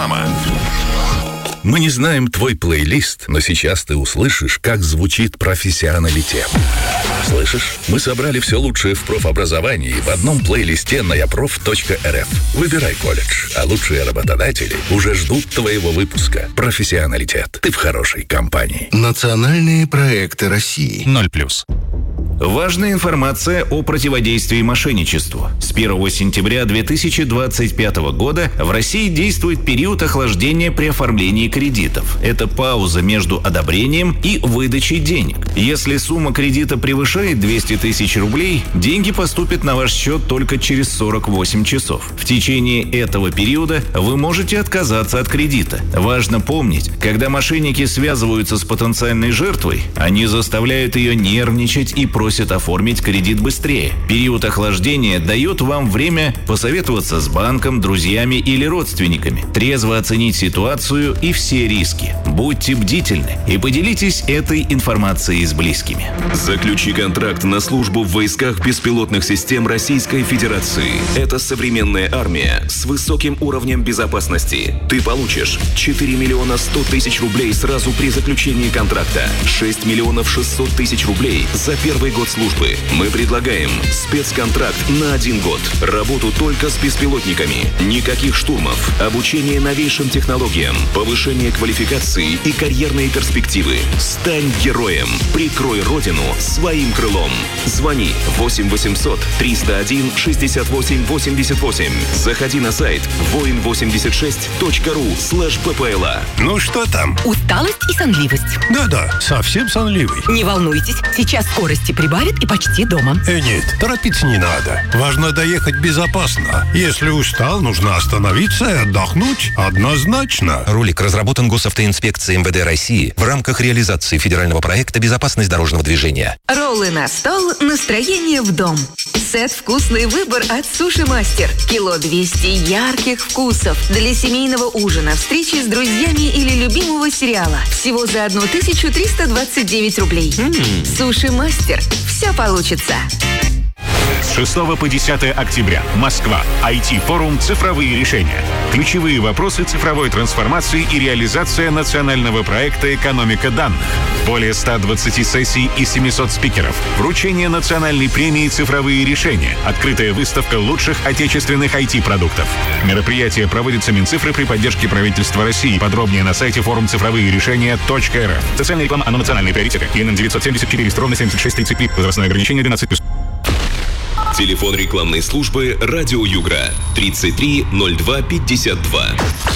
Реклама. Мы не знаем твой плейлист, но сейчас ты услышишь, как звучит профессионалитет. Слышишь? Мы собрали все лучшее в профобразовании в одном плейлисте на yaprof.rf. Выбирай колледж, а лучшие работодатели уже ждут твоего выпуска. Профессионалитет. Ты в хорошей компании. Национальные проекты России. 0+. Важная информация о противодействии мошенничеству. С 1 сентября 2025 года в России действует период охлаждения при оформлении кредитов. Это пауза между одобрением и выдачей денег. Если сумма кредита превышает 200 тысяч рублей, деньги поступят на ваш счет только через 48 часов. В течение этого периода вы можете отказаться от кредита. Важно помнить, когда мошенники связываются с потенциальной жертвой, они заставляют ее нервничать и просят оформить кредит быстрее. Период охлаждения дает вам время посоветоваться с банком, друзьями или родственниками, трезво оценить ситуацию и все риски. Будьте бдительны и поделитесь этой информацией с близкими. Заключи контракт на службу в войсках беспилотных систем Российской Федерации. Это современная армия с высоким уровнем безопасности. Ты получишь 4 миллиона 100 тысяч рублей сразу при заключении контракта, 6 миллионов 600 тысяч рублей за первый год службы. Мы предлагаем спецконтракт на 1 год. Работу только с беспилотниками. Никаких штурмов. Обучение новейшим технологиям. Повышение квалификации и карьерные перспективы. Стань героем. Прикрой родину своим крылом. Звони 8 800 301 68 88. Заходи на сайт voin86.ru/ppla. Ну что там? Усталость и сонливость. Да-да, совсем сонливый. Не волнуйтесь, сейчас скорости прибавит и почти дома. Нет, торопиться не надо. Важно доехать безопасно. Если устал, нужно остановиться и отдохнуть. Однозначно. Ролик разработан Госавтоинспекцией МВД России в рамках реализации федерального проекта «Безопасность дорожного движения». Роллы на стол, настроение в дом. Сет «Вкусный выбор» от Суши Мастер. Кило 200 ярких вкусов для семейного ужина, встречи с друзьями или любимого сериала. Всего за 1329 рублей. Суши Мастер. Все получится. С 6 по 10 октября. Москва. IT-форум «Цифровые решения». Ключевые вопросы цифровой трансформации и реализация национального проекта «Экономика данных». Более 120 сессий и 700 спикеров. Вручение национальной премии «Цифровые решения». Открытая выставка лучших отечественных IT-продуктов. Мероприятие проводится Минцифры при поддержке правительства России. Подробнее на сайте форум цифровые решения.рф. Социальная реклама, оно национальные приоритеты. ИНН 970 400 76 33. Возрастное ограничение 12+. Телефон рекламной службы «Радио Югра» 33 02 52.